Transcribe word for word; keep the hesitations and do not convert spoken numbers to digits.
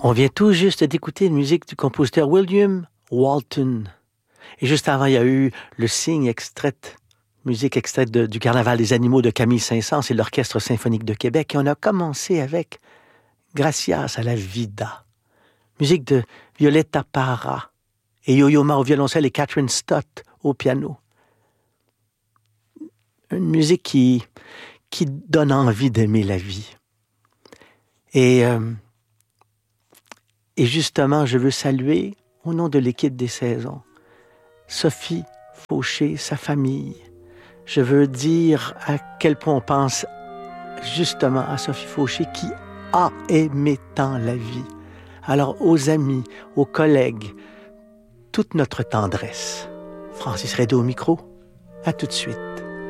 On vient tout juste d'écouter une musique du compositeur William Walton. Et juste avant, il y a eu le Cygne extraite, musique extraite de, du Carnaval des animaux de Camille Saint-Saëns et l'Orchestre symphonique de Québec. Et on a commencé avec Gracias a la vida, musique de Violetta Parra et Yo-Yo Ma au violoncelle et Catherine Stott au piano. Une musique qui, qui donne envie d'aimer la vie. Et... Euh, Et justement, je veux saluer, au nom de l'équipe des saisons, Sophie Fauché, sa famille. Je veux dire à quel point on pense justement à Sophie Fauché qui a aimé tant la vie. Alors aux amis, aux collègues, toute notre tendresse. Francis Reynaud au micro, à tout de suite.